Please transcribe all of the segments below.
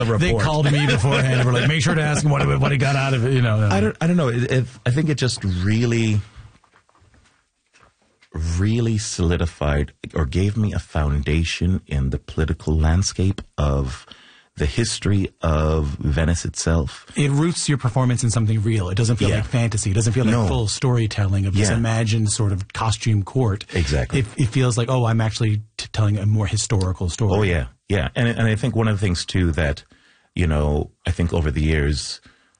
They called me beforehand and were like, make sure to ask him what he got out of it. You know, no. I don't know. I think it just really solidified or gave me a foundation in the political landscape of the history of Venice itself. It roots your performance in something real. It doesn't feel like fantasy. It doesn't feel like full storytelling of this imagined sort of costume court. Exactly. It feels like, oh, I'm actually telling a more historical story. Oh, yeah. Yeah. And I think one of the things, too, that, you know, I think over the years,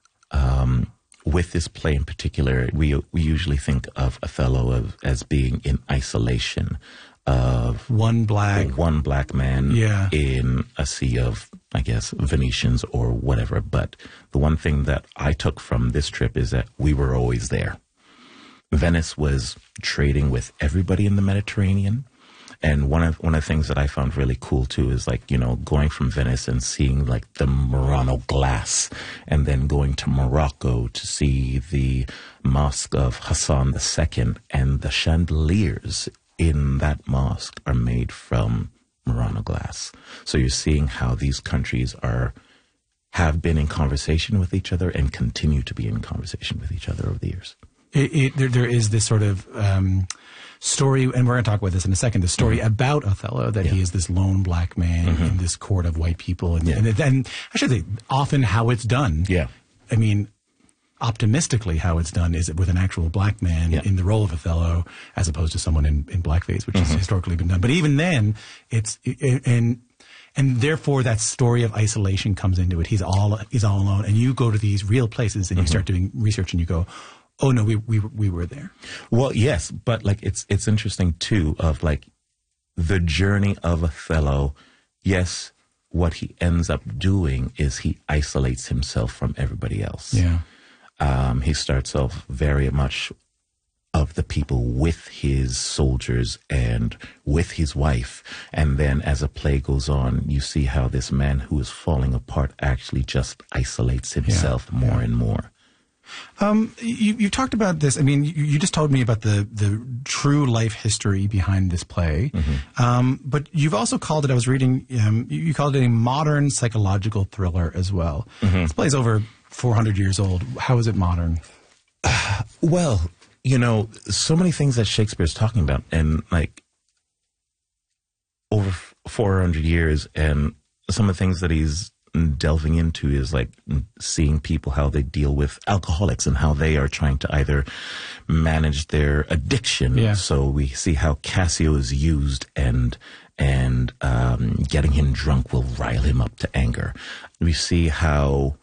with this play in particular, we usually think of Othello as being in isolation of one black man in a sea of, I guess, Venetians or whatever. But the one thing that I took from this trip is that we were always there. Venice was trading with everybody in the Mediterranean. And one of the things that I found really cool too is, like, you know, going from Venice and seeing like the Murano glass, and then going to Morocco to see the Mosque of Hassan II, and the chandeliers in that mosque are made from Murano glass. So you're seeing how these countries have been in conversation with each other and continue to be in conversation with each other over the years. There is this sort of story, and we're going to talk about this in a second, the story about Othello, that he is this lone black man in this court of white people. And I should say, often how it's done. Yeah. I mean, optimistically how it's done is with an actual black man in the role of Othello, as opposed to someone in blackface, which has historically been done. But even then, and therefore that story of isolation comes into it. He's all alone, and you go to these real places and you start doing research and you go, oh no, we were there. Well, yes, but like it's interesting too, of like the journey of Othello. Yes, what he ends up doing is he isolates himself from everybody else. Yeah. He starts off very much of the people with his soldiers and with his wife. And then as the play goes on, you see how this man who is falling apart actually just isolates himself more and more. You talked about this. I mean, you just told me about the true life history behind this play. But you've also called it, I was reading, you called it a modern psychological thriller as well. This play is over 400 years old. How is it modern? Well, you know, so many things that Shakespeare's talking about, and like over 400 years, and some of the things that he's delving into is like seeing people, how they deal with alcoholics and how they are trying to either manage their addiction. So we see how Cassio is used, and getting him drunk will rile him up to anger. We see how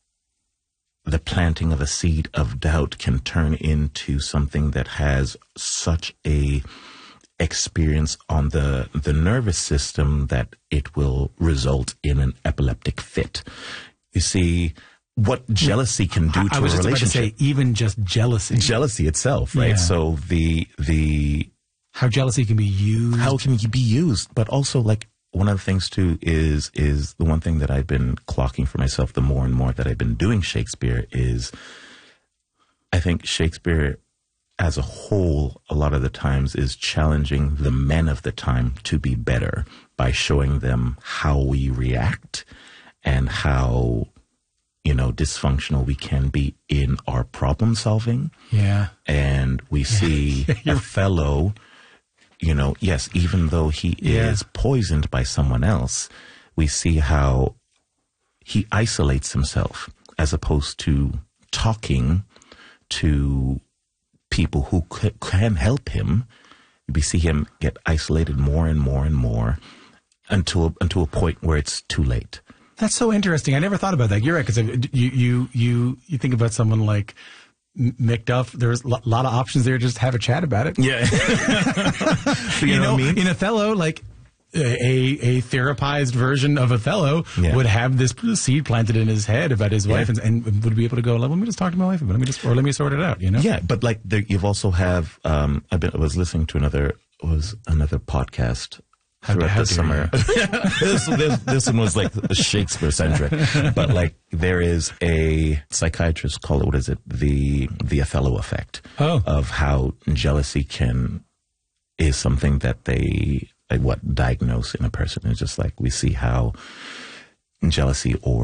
the planting of a seed of doubt can turn into something that has such a experience on the nervous system that it will result in an epileptic fit. You see what jealousy can do to a relationship. I was just about to say, even just jealousy. Jealousy itself, right? So the how jealousy can be used. How can it be used? But also, like, one of the things too is the one thing that I've been clocking for myself the more and more that I've been doing Shakespeare is, I think Shakespeare as a whole, a lot of the times, is challenging the men of the time to be better by showing them how we react and how, you know, dysfunctional we can be in our problem solving. And we see Othello, you know, yes, even though he is poisoned by someone else, we see how he isolates himself as opposed to talking to people who can help him. We see him get isolated more and more and more until a point where it's too late. That's so interesting. I never thought about that. You're right, because you think about someone like Macduff. There's a lot of options there. Just have a chat about it. Yeah. you know what I mean? In Othello, like a therapized version of Othello would have this seed planted in his head about his wife, and would be able to go, let me just talk to my wife, let me sort it out. You know? Yeah, but like you've also have. I was listening to another podcast throughout the summer. this one was like Shakespeare centric, but like there is a psychiatrist called, what is it, the Othello effect of how jealousy is something that they diagnose in a person. It's just like we see how jealousy or